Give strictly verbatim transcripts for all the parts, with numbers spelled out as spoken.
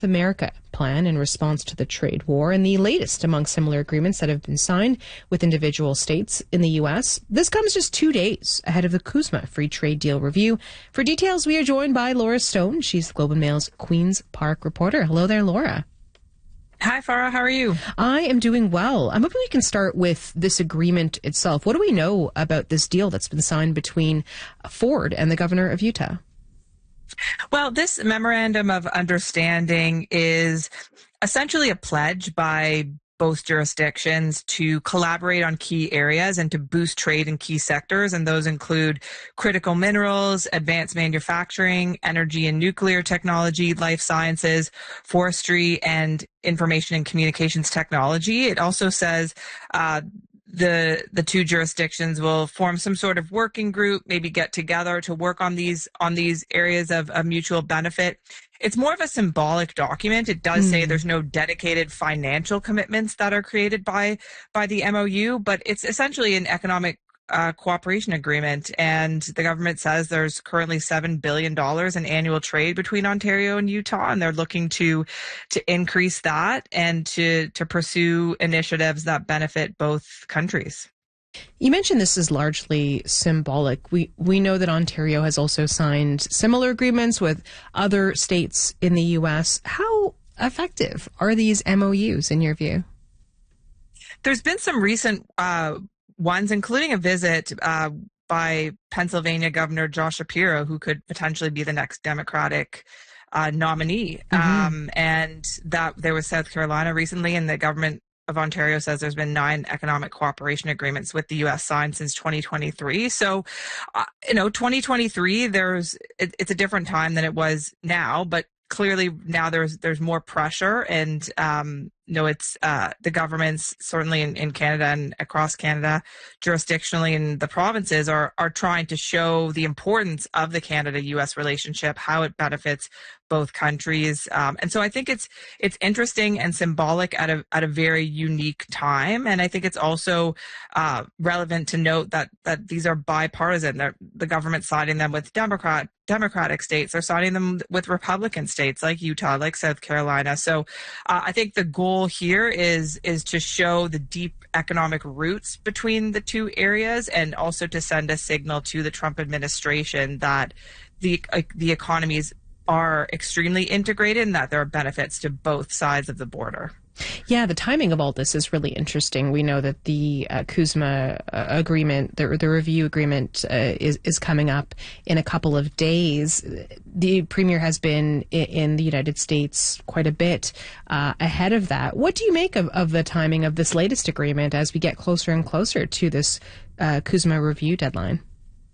America plan in response to the trade war and the latest among similar agreements that have been signed with individual states in the U S. This comes just two days ahead of the CUSMA Free Trade Deal review. For details, we are joined by Laura Stone. She's the Globe and Mail's Queen's Park reporter. Hello there, Laura. Hi, Farah. How are you? I am doing well. I'm hoping we can start with this agreement itself. What do we know about this deal that's been signed between Ford and the governor of Utah? Well, this memorandum of understanding is essentially a pledge by both jurisdictions to collaborate on key areas and to boost trade in key sectors. And those include critical minerals, advanced manufacturing, energy and nuclear technology, life sciences, forestry, and information and communications technology. It also says uh, the the two jurisdictions will form some sort of working group, maybe get together to work on these on these areas of, of mutual benefit. It's more of a symbolic document. It does mm. say there's no dedicated financial commitments that are created by by the M O U, but it's essentially an economic uh, cooperation agreement. And the government says there's currently seven billion dollars in annual trade between Ontario and Utah, and they're looking to to increase that and to to pursue initiatives that benefit both countries. You mentioned this is largely symbolic. We we know that Ontario has also signed similar agreements with other states in the U S. How effective are these M O Us in your view? There's been some recent uh, ones, including a visit uh, by Pennsylvania Governor Josh Shapiro, who could potentially be the next Democratic uh, nominee. Mm-hmm. Um, and that there was South Carolina recently, and the government of Ontario says there's been nine economic cooperation agreements with the U S signed since twenty twenty-three. So, uh, you know, twenty twenty-three, there's it, it's a different time than it was now, but clearly now there's there's more pressure, and um, you know, it's uh, the governments certainly in, in Canada and across Canada, jurisdictionally in the provinces, are are trying to show the importance of the Canada-U S relationship, how it benefits both countries, um, and so I think it's it's interesting and symbolic at a at a very unique time, and I think it's also uh, relevant to note that that these are bipartisan. They're, the government signing them with Democrat. Democratic states. They're signing them with Republican states like Utah, like South Carolina. So uh, I think the goal here is is to show the deep economic roots between the two areas, and also to send a signal to the Trump administration that the uh, the economies are extremely integrated and that there are benefits to both sides of the border. Yeah, the timing of all this is really interesting. We know that the uh, CUSMA uh, agreement, the, the review agreement, uh, is is coming up in a couple of days. The premier has been in, in the United States quite a bit uh, ahead of that. What do you make of, of the timing of this latest agreement as we get closer and closer to this uh, CUSMA review deadline?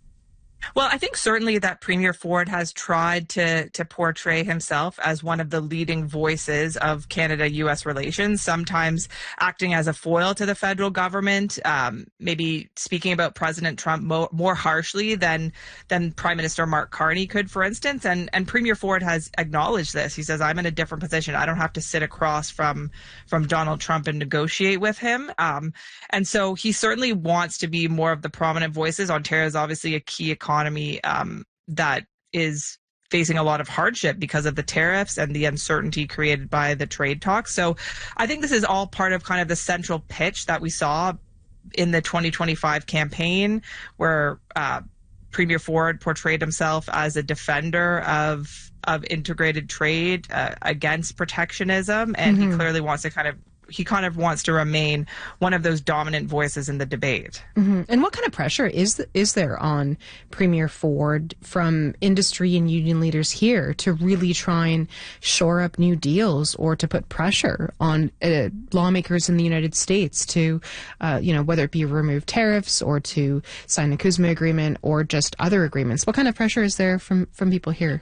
Well, I think certainly that Premier Ford has tried to to portray himself as one of the leading voices of Canada-U S relations, sometimes acting as a foil to the federal government, um, maybe speaking about President Trump mo- more harshly than than Prime Minister Mark Carney could, for instance. And and Premier Ford has acknowledged this. He says, I'm in a different position. I don't have to sit across from from Donald Trump and negotiate with him. Um, and so he certainly wants to be more of the prominent voices. Ontario is obviously a key economy. economy um, that is facing a lot of hardship because of the tariffs and the uncertainty created by the trade talks. So I think this is all part of kind of the central pitch that we saw in the twenty twenty-five campaign, where uh, Premier Ford portrayed himself as a defender of of integrated trade uh, against protectionism, and mm-hmm. he clearly wants to kind of he kind of wants to remain one of those dominant voices in the debate. Mm-hmm. And what kind of pressure is is there on Premier Ford from industry and union leaders here to really try and shore up new deals, or to put pressure on uh, lawmakers in the United States to, uh, you know, whether it be remove tariffs or to sign a CUSMA agreement or just other agreements? What kind of pressure is there from, from people here?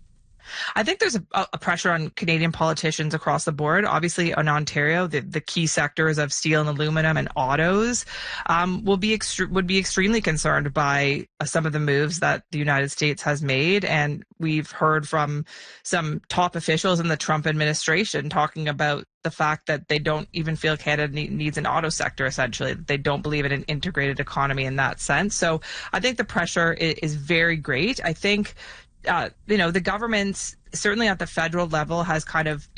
I think there's a, a pressure on Canadian politicians across the board. Obviously, in Ontario, the, the key sectors of steel and aluminum and autos um, will be extre- would be extremely concerned by uh, some of the moves that the United States has made. And we've heard from some top officials in the Trump administration talking about the fact that they don't even feel Canada ne- needs an auto sector, essentially. They don't believe in an integrated economy in that sense. So I think the pressure is, is very great. I think Uh, you know, the government's certainly at the federal level has kind of